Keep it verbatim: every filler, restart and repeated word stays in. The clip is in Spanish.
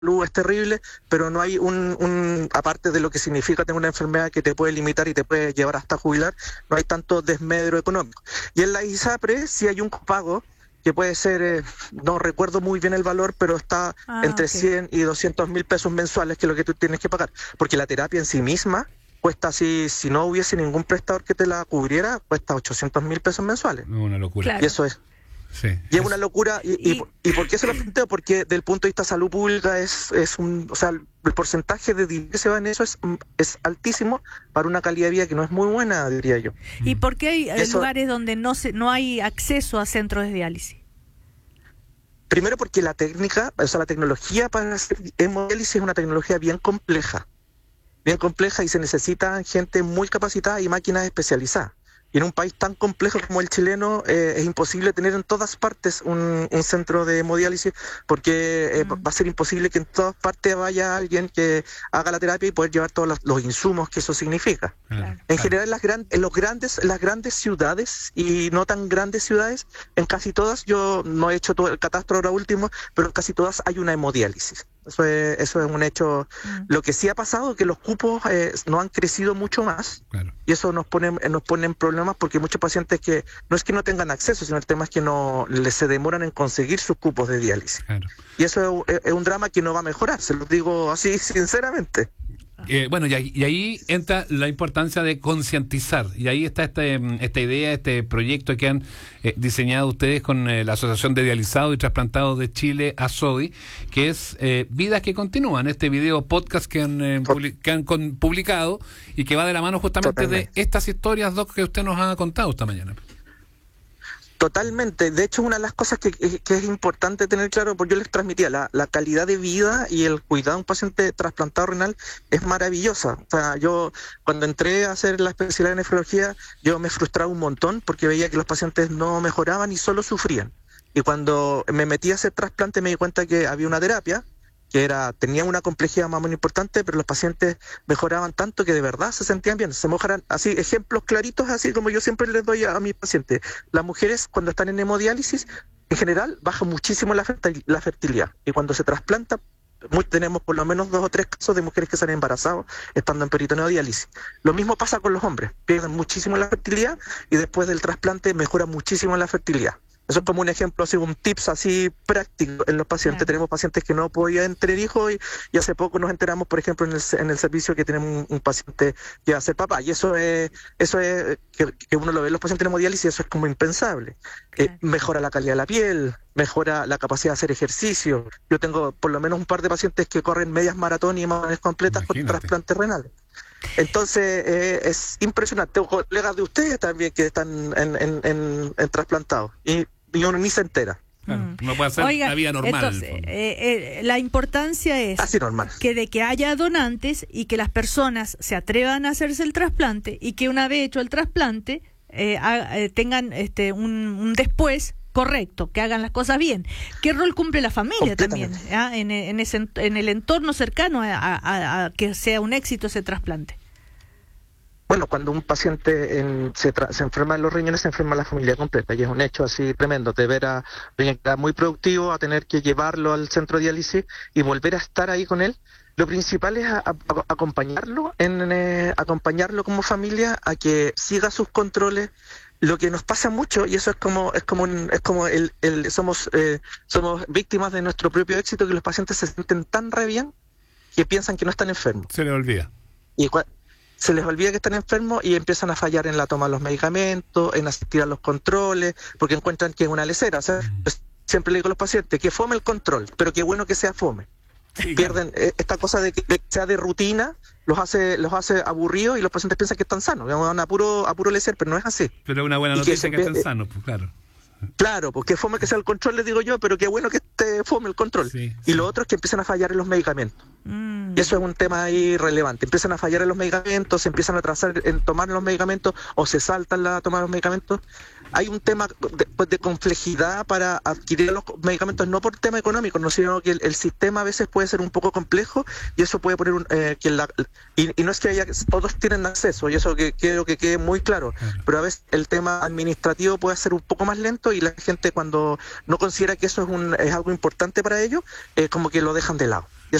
salud es terrible, pero no hay un, un, aparte de lo que significa tener una enfermedad que te puede limitar y te puede llevar hasta jubilar, no hay tanto desmedro económico. Y en la ISAPRE sí hay un copago que puede ser, eh, no recuerdo muy bien el valor, pero está ah, entre okay. cien y doscientos mil pesos mensuales, que es lo que tú tienes que pagar, porque la terapia en sí misma cuesta, si, si no hubiese ningún prestador que te la cubriera, cuesta ochocientos mil pesos mensuales. Una locura. Claro. Y eso es. Sí, Y es una locura, y, y, Y- y ¿por qué se lo planteo? Porque desde el punto de vista de salud pública es, es un, o sea, el porcentaje de dinero que se va en eso es, es altísimo para una calidad de vida que no es muy buena, diría yo. ¿Y por qué hay eh, Eso- lugares donde no se, no hay acceso a centros de diálisis? Primero porque la técnica, o sea, la tecnología para hacer hemodiálisis es una tecnología bien compleja, bien compleja y se necesita gente muy capacitada y máquinas especializadas. Y en un país tan complejo como el chileno eh, es imposible tener en todas partes un, un centro de hemodiálisis, porque eh, Mm. va a ser imposible que en todas partes vaya alguien que haga la terapia y poder llevar todos los, los insumos que eso significa. Claro, En claro. general, las, gran, en los grandes, las grandes ciudades y no tan grandes ciudades, en casi todas, yo no he hecho todo el catastro ahora último, pero en casi todas hay una hemodiálisis. Eso es, eso es un hecho. Mm. Lo que sí ha pasado es que los cupos eh, no han crecido mucho más, Claro. y eso nos pone, nos pone en problemas, porque muchos pacientes que no es que no tengan acceso, sino el tema es que no les se demoran en conseguir sus cupos de diálisis. Claro. Y eso es, es un drama que no va a mejorar, se los digo así sinceramente. Eh, bueno, y ahí, y ahí entra la importancia de concientizar, y ahí está este, esta idea, este proyecto que han eh, diseñado ustedes con eh, la Asociación de Dializados y Trasplantados de Chile, ASODI, que es eh, Vidas que Continúan, este video podcast que han, eh, publi- que han con, publicado y que va de la mano justamente Totalmente. de estas historias, Doc, que usted nos ha contado esta mañana. Totalmente. De hecho, una de las cosas que, que es importante tener claro, porque yo les transmitía, la, la calidad de vida y el cuidado de un paciente trasplantado renal es maravillosa. O sea, yo cuando entré a hacer la especialidad en nefrología, yo me frustraba un montón porque veía que los pacientes no mejoraban y solo sufrían. Y cuando me metí a hacer trasplante me di cuenta que había una terapia que era, tenía una complejidad más muy importante, pero los pacientes mejoraban tanto que de verdad se sentían bien, se mejoran, así, ejemplos claritos, así como yo siempre les doy a, a mis pacientes. Las mujeres cuando están en hemodiálisis, en general, baja muchísimo la, fertil- la fertilidad, y cuando se trasplanta, muy, tenemos por lo menos dos o tres casos de mujeres que se han embarazado estando en peritoneo diálisis. Lo mismo pasa con los hombres, pierden muchísimo la fertilidad y después del trasplante mejora muchísimo la fertilidad. Eso es como un ejemplo, así un tips así práctico en los pacientes. Claro. Tenemos pacientes que no podían tener hijos y, y hace poco nos enteramos, por ejemplo, en el, en el servicio que tenemos un, un paciente que va a ser papá. Y eso es, eso es que, que uno lo ve en los pacientes en hemodiálisis, eso es como impensable. Claro. Eh, mejora la calidad de la piel, mejora la capacidad de hacer ejercicio. Yo tengo por lo menos un par de pacientes que corren medias maratones y maratones completas con Imagínate. trasplantes renales. Entonces eh, es impresionante. Tengo colegas de ustedes también que están en, en, en, en trasplantados y, y uno ni se entera. Claro, Mm. no puede hacer Oiga, la vida normal. entonces, en el fondo. eh, eh, la importancia es Así normal. que de que haya donantes y que las personas se atrevan a hacerse el trasplante y que una vez hecho el trasplante eh, ha- eh, tengan este un, un después correcto, que hagan las cosas bien. ¿Qué rol cumple la familia también Completamente. ah, en, en, ese, ent- en el entorno cercano a, a- a que sea un éxito ese trasplante? Bueno, cuando un paciente en- se, tra- se enferma en los riñones, se enferma la familia completa, y es un hecho así tremendo, de ver a alguien que era muy productivo, a tener que llevarlo al centro de diálisis y volver a estar ahí con él. Lo principal es a- a- a- acompañarlo, en, eh, acompañarlo como familia a que siga sus controles. Lo que nos pasa mucho, y eso es como es como un- es como el, el somos eh, somos víctimas de nuestro propio éxito, que los pacientes se sienten tan re bien que piensan que no están enfermos. Se le olvida. Y cua- se les olvida que están enfermos y empiezan a fallar en la toma de los medicamentos, en asistir a los controles, porque encuentran que es una lecera. O sea, pues, siempre le digo a los pacientes que fome el control, pero qué bueno que sea fome. Sí, claro. Pierden eh, esta cosa de que, de que sea de rutina, los hace los hace aburridos y los pacientes piensan que están sanos, que van a puro, a puro lecer, pero no es así. Pero es una buena y que noticia se que, estén ve- sanos, pues claro. Claro, porque fome que sea el control, les digo yo, pero qué bueno que esté fome el control. Sí, y sí. lo otro es que empiezan a fallar en los medicamentos. Mm. Mm. Y eso es un tema ahí relevante. Empiezan a fallar en los medicamentos, se empiezan a atrasar en tomar los medicamentos o se saltan la toma de los medicamentos. Hay un tema de, pues, de complejidad para adquirir los medicamentos, no por tema económico, no, sino que el, el sistema a veces puede ser un poco complejo y eso puede poner un, eh, que la, y, y no es que haya, todos tienen acceso, y eso que quiero que quede muy claro, pero a veces el tema administrativo puede ser un poco más lento y la gente cuando no considera que eso es, un, es algo importante para ellos, eh, como que lo dejan de lado.